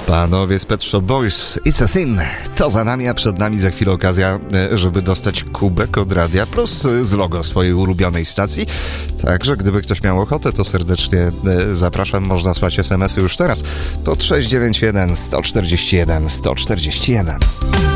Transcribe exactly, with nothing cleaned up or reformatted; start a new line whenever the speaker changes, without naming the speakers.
Panowie z Pet Shop Boys, It's a Sin, to za nami, a przed nami za chwilę okazja, żeby dostać kubek od radia plus z logo swojej ulubionej stacji. Także gdyby ktoś miał ochotę, to serdecznie zapraszam. Można słać es em esy już teraz pod sześć dziewięć jeden sto czterdzieści jeden sto czterdzieści jeden.